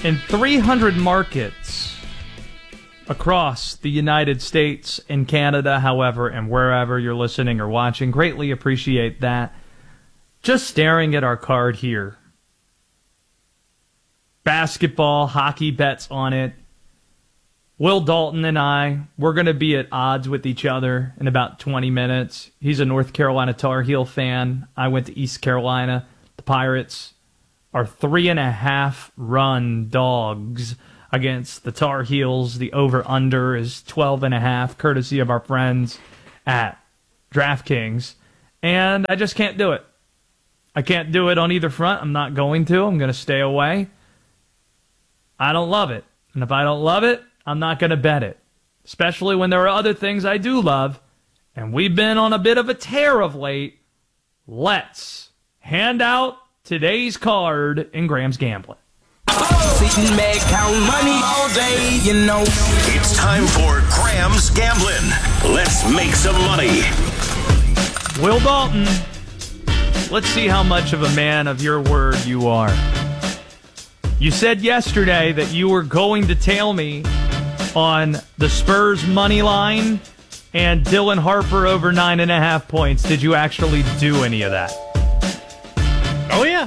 In 300 markets across the United States and Canada, however, and wherever you're listening or watching. Greatly appreciate that. Just staring at our card here. Basketball, hockey bets on it. Will Dalton and I, we're going to be at odds with each other in about 20 minutes. He's a North Carolina Tar Heel fan. I went to East Carolina. The Pirates are 3.5-run dogs against the Tar Heels. The over-under is 12.5, courtesy of our friends at DraftKings. And I just can't do it. I can't do it on either front. I'm not going to. I'm going to stay away. I don't love it. And if I don't love it, I'm not going to bet it. Especially when there are other things I do love. And we've been on a bit of a tear of late. Let's hand out today's card in Graham's Gambling. Sitting back, count money all day, you know. It's time for Graham's Gambling. Let's make some money. Will Dalton, let's see how much of a man of your word you are. You said yesterday that you were going to tail me on the Spurs money line and Dylan Harper over 9.5 points. Did you actually do any of that? Oh, yeah.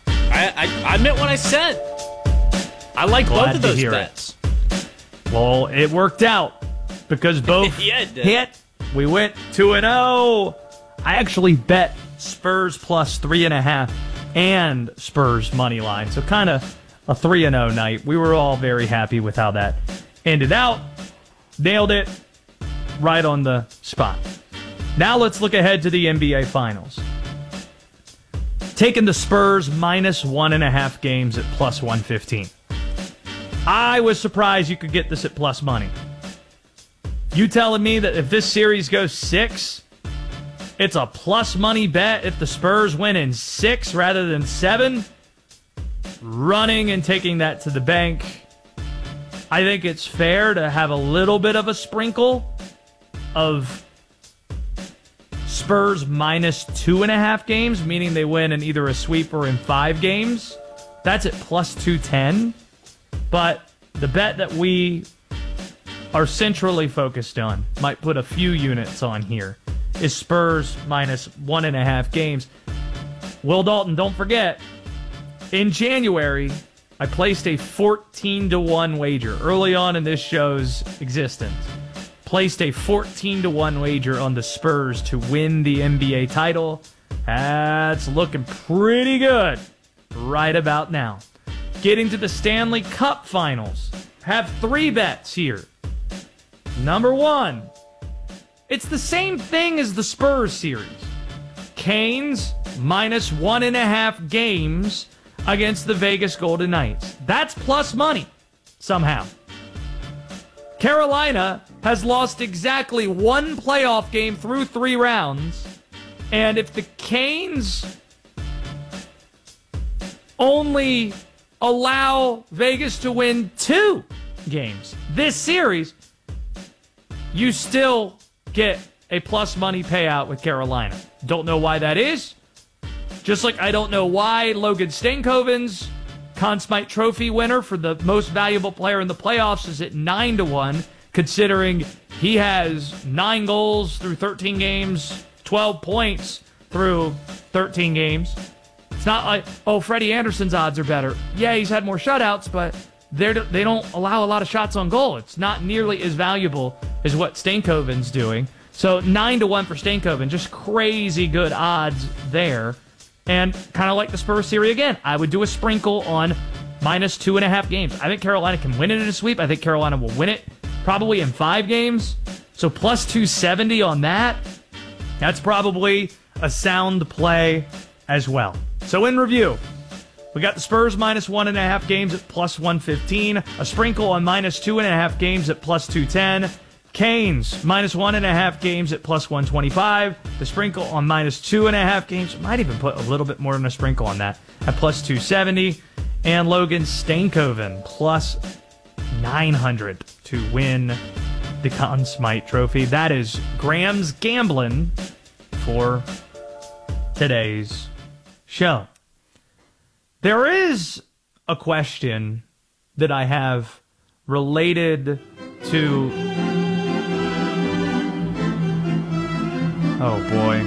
I meant what I said. I like both of those bets. Well, it worked out because both Yeah, it did. hit. We went 2-0. I actually bet Spurs plus 3.5 and Spurs money line. So kind of a 3-0 night. We were all very happy with how that ended out. Nailed it right on the spot. Now let's look ahead to the NBA Finals. Taking the Spurs minus 1.5 games at plus 115. I was surprised you could get this at plus money. You telling me that if this series goes 6, it's a plus money bet if the Spurs win in 6 rather than 7? Running and taking that to the bank. I think it's fair to have a little bit of a sprinkle of Spurs minus 2.5 games, meaning they win in either a sweep or in 5 games. That's at plus 210. But the bet that we are centrally focused on, might put a few units on here, is Spurs minus 1.5 games. Will Dalton, don't forget, in January, I placed a 14-1 wager early on in this show's existence. Placed a 14-1 wager on the Spurs to win the NBA title. That's looking pretty good right about now. Getting to the Stanley Cup Finals. Have 3 bets here. Number 1. It's the same thing as the Spurs series. Canes minus 1.5 games against the Vegas Golden Knights. That's plus money, somehow. Carolina has lost exactly 1 playoff game through 3 rounds, and if the Canes only allow Vegas to win 2 games this series, you still get a plus money payout with Carolina. Don't know why that is. Just like I don't know why Logan Stankoven's Conn Smythe Trophy winner for the most valuable player in the playoffs is at 9-1, considering he has 9 goals through 13 games, 12 points through 13 games. It's not like, oh, Freddie Anderson's odds are better. Yeah, he's had more shutouts, but they don't allow a lot of shots on goal. It's not nearly as valuable as what Stankoven's doing. So 9-1 for Stankoven, just crazy good odds there. And kind of like the Spurs series again, I would do a sprinkle on minus 2.5 games. I think Carolina can win it in a sweep. I think Carolina will win it probably in 5 games. So plus 270 on that. That's probably a sound play as well. So in review, we got the Spurs minus 1.5 games at plus 115. A sprinkle on minus 2.5 games at plus 210. Canes, minus 1.5 games at plus 125. The sprinkle on minus 2.5 games. Might even put a little bit more than a sprinkle on that at plus 270. And Logan Stankoven, plus 900 to win the Conn Smythe Trophy. That is Graham's Gambling for today's show. There is a question that I have related to... Oh, boy.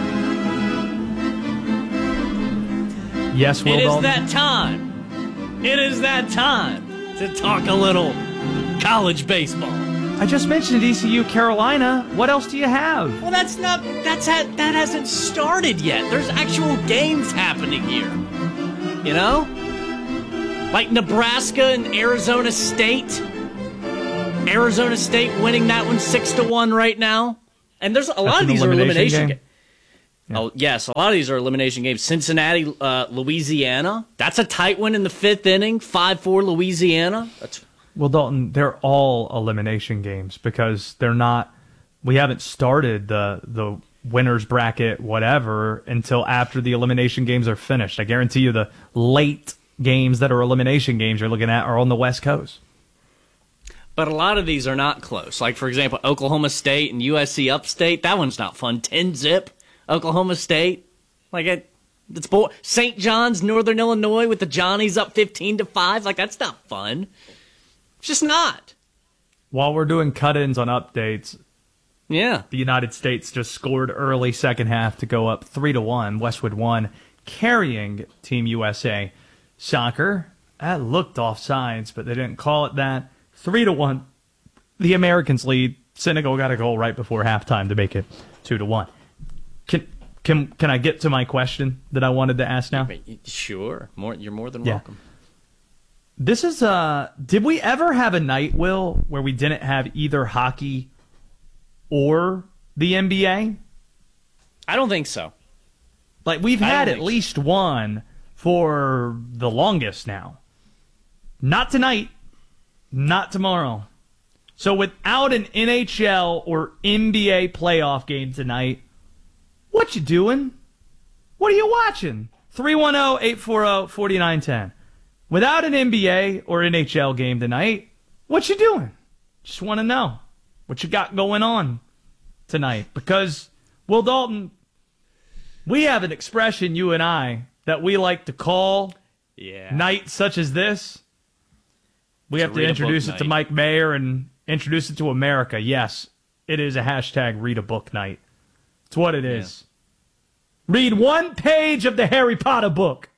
Yes, Will It is Dalton? that time. It is that time to talk a little college baseball. I just mentioned ECU Carolina. What else do you have? Well, that hasn't started yet. There's actual games happening here. You know? Like Nebraska and Arizona State. Arizona State winning that one 6-1 right now. And there's a lot of these are elimination games. Yeah. Oh, yes, a lot of these are elimination games. Cincinnati, Louisiana. That's a tight one in the 5th inning. 5-4 Louisiana. Well, Dalton, they're all elimination games because they're not. We haven't started the winners bracket, whatever, until after the elimination games are finished. I guarantee you, the late games that are elimination games you're looking at are on the West Coast. But a lot of these are not close. Like, for example, Oklahoma State and USC Upstate. That one's not fun. 10-zip, Oklahoma State. Like, it's St. John's, Northern Illinois, with the Johnnies up 15-5. Like, that's not fun. It's just not. While we're doing cut-ins on updates, yeah, the United States just scored early second half to go up 3-1. Westwood won, carrying Team USA Soccer. That looked offsides, but they didn't call it that. 3-1. The Americans lead. Senegal got a goal right before halftime to make it 2-1. Can I get to my question that I wanted to ask now? Sure. You're more than welcome. This is did we ever have a night, Will, where we didn't have either hockey or the NBA? I don't think so. Like, we've had at least one for the longest now. Not tonight, not tomorrow. So without an NHL or NBA playoff game tonight, what you doing? What are you watching? 310-840-4910. Without an NBA or NHL game tonight, what you doing? Just want to know what you got going on tonight. Because, Will Dalton, we have an expression, you and I, that we like to call nights such as this. We have to introduce it to Mike Mayer and introduce it to America. Yes, it is a hashtag read a book night. It's what it is. Read one page of the Harry Potter book.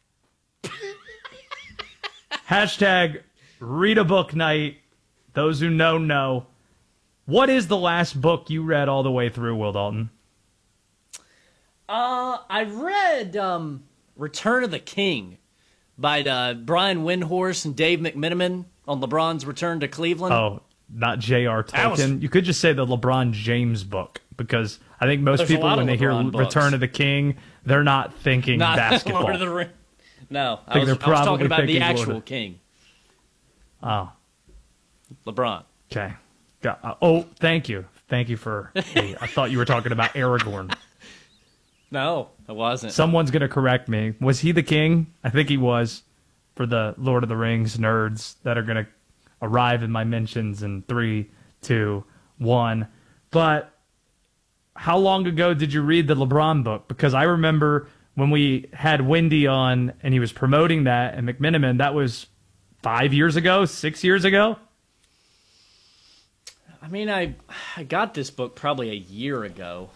Hashtag read a book night. Those who know, know. What is the last book you read all the way through, Will Dalton? I read Return of the King by Brian Windhorst and Dave McMenamin on LeBron's return to Cleveland. Oh, not J.R. Tolkien. You could just say the LeBron James book, because I think most people, when they hear Return of the King, they're not thinking basketball. Lord of the Rings. No, I was talking about the actual king. Oh. LeBron. Okay. Thank you. Thank you for... I thought you were talking about Aragorn. No, I wasn't. Someone's going to correct me. Was he the king? I think he was, for the Lord of the Rings nerds that are going to arrive in my mentions in 3, 2, 1. But how long ago did you read the LeBron book? Because I remember when we had Wendy on and he was promoting that, and McMenamin, that was 5 years ago, 6 years ago? I mean, I got this book probably a year ago.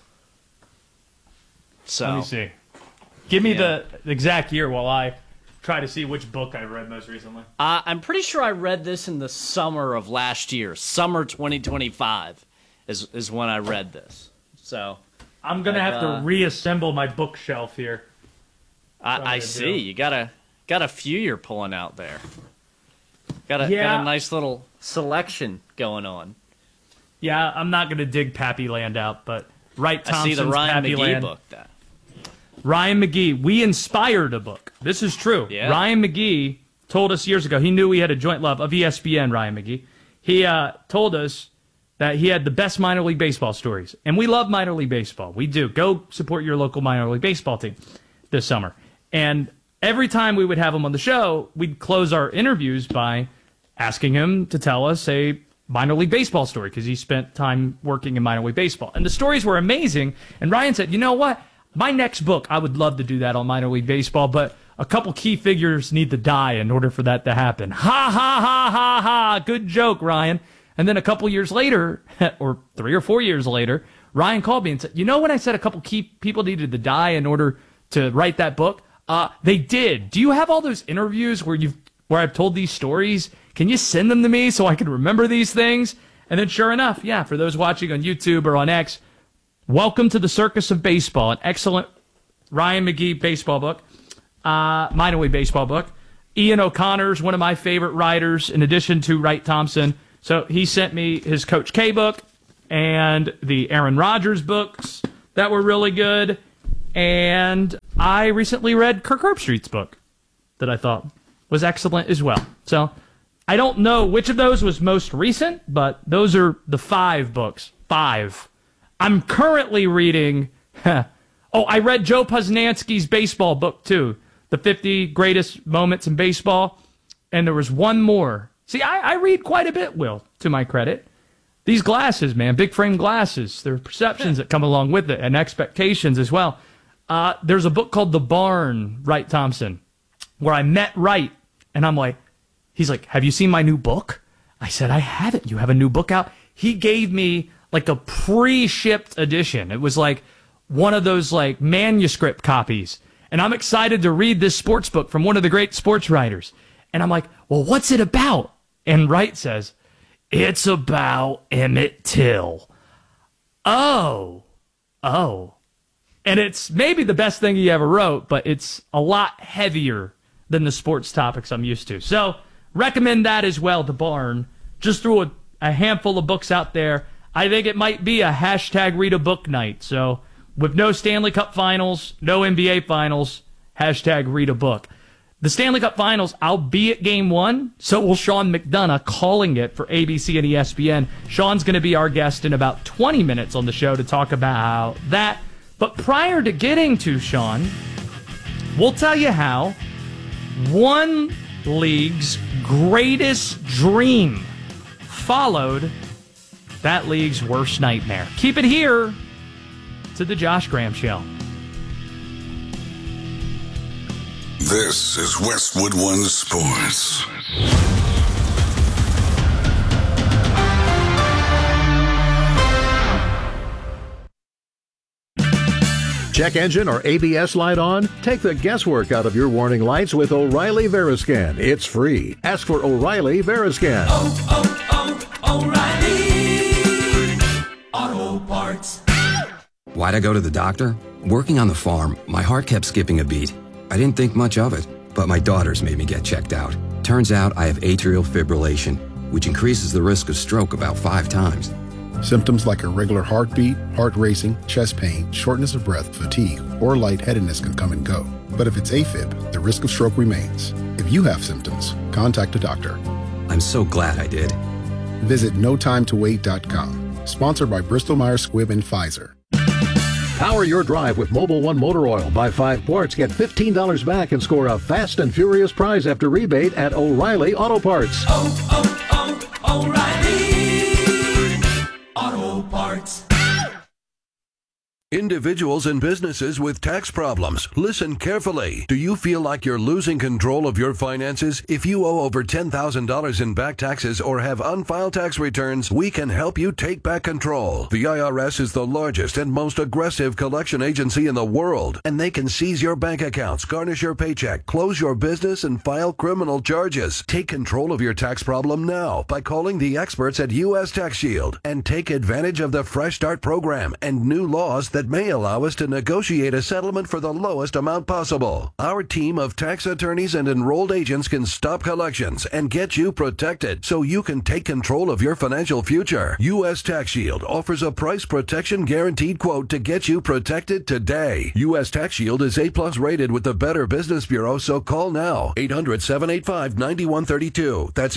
So let me see. Give me the exact year while I try to see which book I read most recently. I'm pretty sure I read this in the summer of last year. Summer 2025 is when I read this. So I'm going to have to reassemble my bookshelf here. I see. You got a few you're pulling out there. Got a nice little selection going on. Yeah, I'm not going to dig Pappy Land out, but Wright Thompson's I see the Ryan Pappy McGee Land. book. That. Ryan McGee. We inspired a book. This is true. Yeah. Ryan McGee told us years ago, he knew we had a joint love of ESPN, Ryan McGee. He told us that he had the best minor league baseball stories. And we love minor league baseball. We do. Go support your local minor league baseball team this summer. And every time we would have him on the show, we'd close our interviews by asking him to tell us a minor league baseball story, because he spent time working in minor league baseball. And the stories were amazing. And Ryan said, you know what? My next book, I would love to do that on minor league baseball, but a couple key figures need to die in order for that to happen. Ha, ha, ha, ha, ha. Good joke, Ryan. And then a couple years later, or 3 or 4 years later, Ryan called me and said, you know when I said a couple key people needed to die in order to write that book? They did. Do you have all those interviews where I've told these stories? Can you send them to me so I can remember these things? And then sure enough, yeah, for those watching on YouTube or on X, Welcome to the Circus of Baseball, an excellent Ryan McGee baseball book, Minor League Baseball book. Ian O'Connor's one of my favorite writers, in addition to Wright Thompson. So he sent me his Coach K book and the Aaron Rodgers books that were really good. And I recently read Kirk Herbstreit's book that I thought was excellent as well. So I don't know which of those was most recent, but those are the 5 books. 5. I'm currently reading... I read Joe Posnanski's baseball book, too. The 50 Greatest Moments in Baseball. And there was one more. See, I read quite a bit, Will, to my credit. These glasses, man, big frame glasses. There are perceptions that come along with it and expectations as well. There's a book called The Barn, Wright Thompson, where I met Wright. And I'm like, he's like, have you seen my new book? I said, I haven't. You have a new book out? He gave me like a pre-shipped edition. It was like one of those like manuscript copies. And I'm excited to read this sports book from one of the great sports writers. And I'm like, well, what's it about? And Wright says, it's about Emmett Till. Oh. And it's maybe the best thing he ever wrote, but it's a lot heavier than the sports topics I'm used to. So recommend that as well, The Barn. Just threw a handful of books out there. I think it might be a hashtag read a book night. So with no Stanley Cup finals, no NBA finals, hashtag read a book. The Stanley Cup Finals, I'll be at Game 1, so will Sean McDonough, calling it for ABC and ESPN. Sean's going to be our guest in about 20 minutes on the show to talk about that. But prior to getting to Sean, we'll tell you how one league's greatest dream followed that league's worst nightmare. Keep it here to the Josh Graham Show. This is Westwood One Sports. Check engine or ABS light on? Take the guesswork out of your warning lights with O'Reilly Veriscan. It's free. Ask for O'Reilly Veriscan. O'Reilly Auto Parts. Why'd I go to the doctor? Working on the farm, my heart kept skipping a beat. I didn't think much of it, but my daughters made me get checked out. Turns out I have atrial fibrillation, which increases the risk of stroke about 5 times. Symptoms like irregular heartbeat, heart racing, chest pain, shortness of breath, fatigue, or lightheadedness can come and go. But if it's AFib, the risk of stroke remains. If you have symptoms, contact a doctor. I'm so glad I did. Visit notimetowait.com. Sponsored by Bristol-Myers Squibb and Pfizer. Power your drive with Mobil 1 Motor Oil. Buy 5 quarts, get $15 back, and score a fast and furious prize after rebate at O'Reilly Auto Parts. O'Reilly Auto Parts. Individuals and businesses with tax problems, listen carefully. Do you feel like you're losing control of your finances? If you owe over $10,000 in back taxes or have unfiled tax returns, we can help you take back control. The IRS is the largest and most aggressive collection agency in the world, and they can seize your bank accounts, garnish your paycheck, close your business, and file criminal charges. Take control of your tax problem now by calling the experts at U.S. Tax Shield and take advantage of the Fresh Start program and new laws that may allow us to negotiate a settlement for the lowest amount possible. Our team of tax attorneys and enrolled agents can stop collections and get you protected so you can take control of your financial future. U.S. Tax Shield offers a price protection guaranteed quote to get you protected today. U.S. Tax Shield is A+ rated with the Better Business Bureau, so call now. 800-785-9132. That's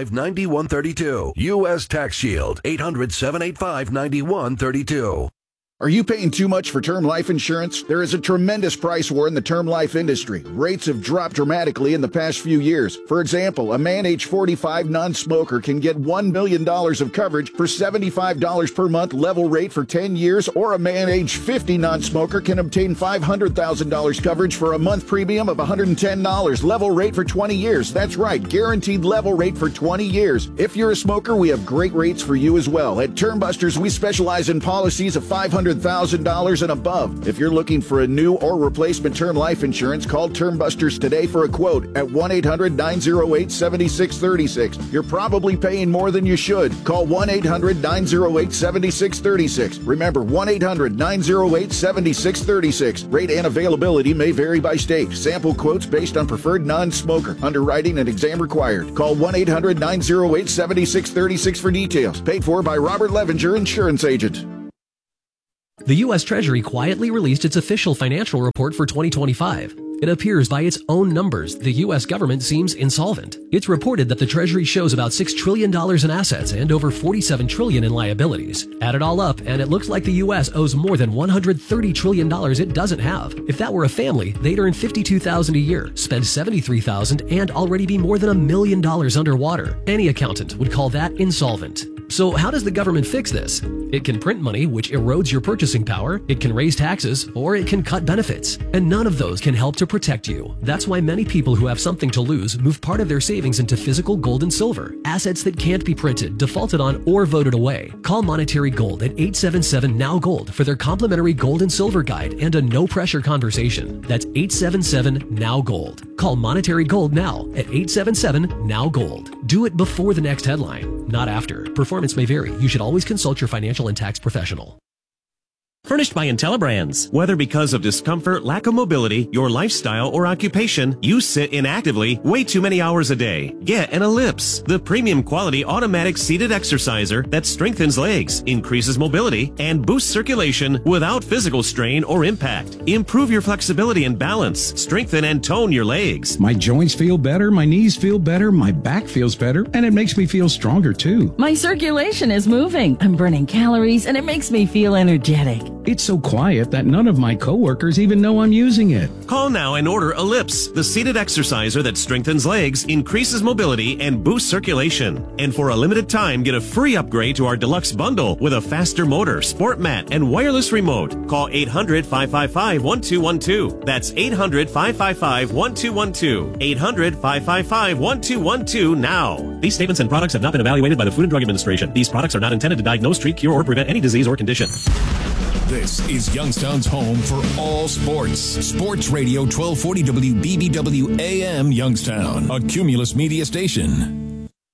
800-785-9132. U.S. Tax Shield. 800-785-9132. Are you paying too much for term life insurance? There is a tremendous price war in the term life industry. Rates have dropped dramatically in the past few years. For example, a man age 45 non-smoker can get $1 million of coverage for $75 per month level rate for 10 years, or a man age 50 non-smoker can obtain $500,000 coverage for a month premium of $110 level rate for 20 years. That's right, guaranteed level rate for 20 years. If you're a smoker, we have great rates for you as well. At Term Busters, we specialize in policies of $500,000 and above. If you're looking for a new or replacement term life insurance, call Term Busters today for a quote at 1-800-908-7636. You're probably paying more than you should. Call 1-800-908-7636. Remember, 1-800-908-7636. Rate and availability may vary by state. Sample quotes based on preferred non-smoker. Underwriting and exam required. Call 1-800-908-7636 for details. Paid for by Robert Levenger, Insurance Agent. The U.S. Treasury quietly released its official financial report for 2025. It appears by its own numbers, the U.S. government seems insolvent. It's reported that the Treasury shows about $6 trillion in assets and over $47 trillion in liabilities. Add it all up, and it looks like the U.S. owes more than $130 trillion it doesn't have. If that were a family, they'd earn $52,000 a year, spend $73,000, and already be more than $1 million underwater. Any accountant would call that insolvent. So how does the government fix this? It can print money, which erodes your purchasing power, it can raise taxes, or it can cut benefits. And none of those can help to protect you. That's why many people who have something to lose move part of their savings into physical gold and silver, assets that can't be printed, defaulted on, or voted away. Call Monetary Gold at 877-NOW-GOLD for their complimentary gold and silver guide and a no-pressure conversation. That's 877-NOW-GOLD. Call Monetary Gold now at 877-NOW-GOLD. Do it before the next headline, not after. Performance may vary. You should always consult your financial and tax professional. Furnished by IntelliBrands. Whether because of discomfort, lack of mobility, your lifestyle, or occupation, you sit inactively way too many hours a day. Get an Ellipse, the premium quality automatic seated exerciser that strengthens legs, increases mobility, and boosts circulation without physical strain or impact. Improve your flexibility and balance. Strengthen and tone your legs. My joints feel better, my knees feel better, my back feels better, and it makes me feel stronger too. My circulation is moving. I'm burning calories, and it makes me feel energetic. It's so quiet that none of my coworkers even know I'm using it. Call now and order Ellipse, the seated exerciser that strengthens legs, increases mobility, and boosts circulation. And for a limited time, get a free upgrade to our deluxe bundle with a faster motor, sport mat, and wireless remote. Call 800-555-1212. That's 800-555-1212. 800-555-1212 now. These statements and products have not been evaluated by the Food and Drug Administration. These products are not intended to diagnose, treat, cure, or prevent any disease or condition. This is Youngstown's home for all sports. Sports Radio 1240 WBBW AM Youngstown, a Cumulus media station.